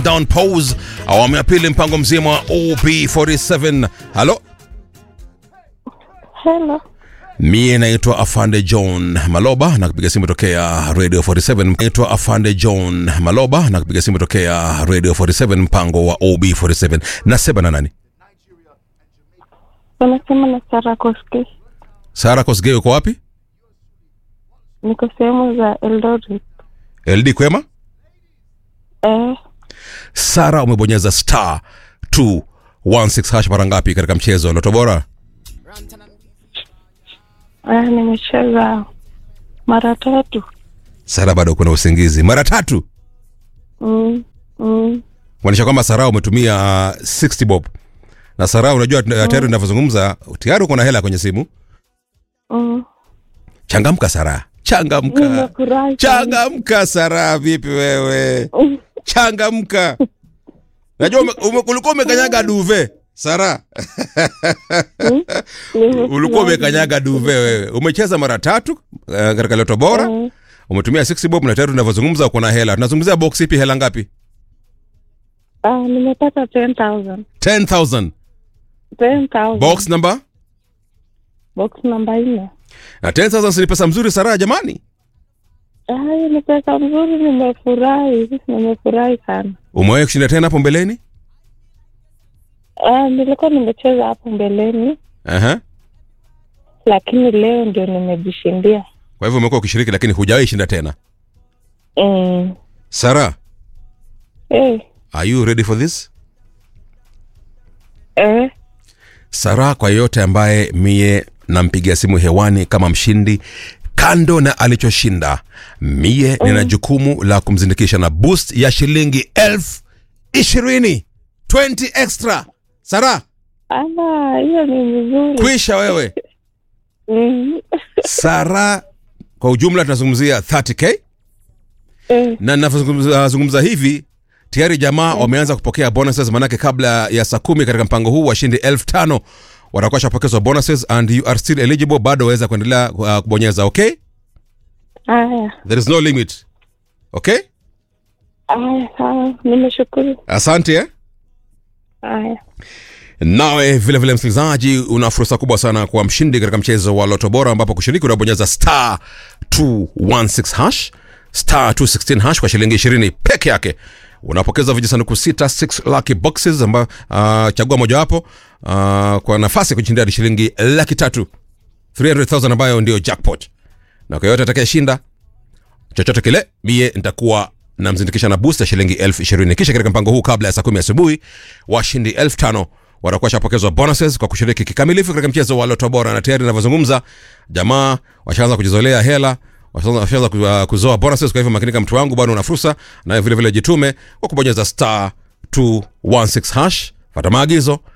Down pause awamu ya pili mpango mzima wa OB47. Halo. Hello. Mie naitwa Afande John Maloba na kupiga simu tokea Radio 47. Naitwa Afande John Maloba na kupiga simu tokea Radio 47 mpango wa OB47. Nasema na nani? Unasema na Sara Kosgei. Sara Kosgei uko wapi? Niko sehemu za Eldoret. LD kwema? Sara umebonyeza star 216 hash mara ngapi katika mchezo wa Loto Bora? Nimecheza mara 3. Sara bado kuna usingizi. Mara 3? Maanisha kwamba Sara umetumia 60 bob. Na Sara unajua tayari ninavyozungumza tayari uko na hela kwenye simu. Changamka Sara. Changamka. Changamka Sara, vipi wewe? Changamka. Najua ulikuwa umekanyaga duve Sara. Ulikuwa umekanyaga duve wewe. Umecheza mara 3 katika Loto Bora. Umetumia 60 bob na tayari tunavyozungumza uko na hela. Tunazungumzia box ipi, hela ngapi? Nimepata 10,000. 10,000. 10,000. Box number 4. Na 10,000 si pesa mzuri Sara jamani. Ni pesa mzuri, nimefurahi sana. Umewahi kushinda tena hapo mbeleni? Nilikuwa nimecheza hapo mbeleni. Lakini leo ndio nimejishindia. Kwa hivyo umekuwa ukishiriki lakini hujawahi shinda tena. Sara. Are you ready for this? Sara, kwa yote ambaye mie nampigia simu hewani kama mshindi, kando na alichoshinda, mie nina jukumu la kumzindikisha na boost ya shilingi 20,000. 20 extra. Sara. Hiyo ni mzuri. Kwisha wewe. Sara, kwa ujumla tunazungumzia 30k. Na ninazungumza hivi tayari jamaa wameanza kupokea bonuses, manake kabla ya saa 10 katika mpango huu washindi 5,000 watakuwa shapokezwa bonuses and you are still eligible, bado waweza kuendelea kubonyeza, okay? There is no limit. Okay? Nimeshukuru. Asante. Nawe vile vile msikilizaji, una fursa kubwa sana kuwa mshindi katika mchezo wa Loto Bora, ambapo kushiriki unabonyeza star 216 hash, star 216 hash kwa shilingi 20 peke yake. Unapokeza vijisanduku 6 lucky boxes amba chagua moja wapo kwa nafasi ya kushindia shilingi 300,000, 300,000 ambayo ndio jackpot. Na kwa yote atakayeshinda chochote kile, mie nitakuwa namzindikisha na boost ya shilingi 20,000. Kisha katika mpango huu kabla ya saa 10 asubuhi washindi 5,000 watakuwa shapokezwa bonuses kwa kushiriki kikamilifu katika mchezo wa Loto Bora. Na tayari ninavyozungumza jamaa washaanza kujizolea hela, washaanza kuzoa bonuses. Kwa hivyo makinika mtu wangu, bado una fursa, na vile vile jitume kwa kubonyeza star 216 hash. Fuata maagizo